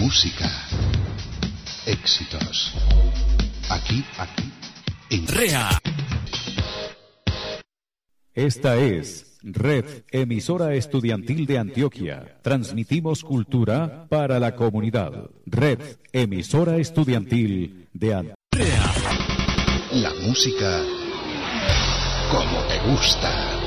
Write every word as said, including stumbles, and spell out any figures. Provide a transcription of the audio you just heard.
música, éxitos. Aquí, aquí, en REA. Esta es Red Emisora Estudiantil de Antioquia. Transmitimos cultura para la comunidad. Red Emisora Estudiantil de Antioquia. la música como te gusta.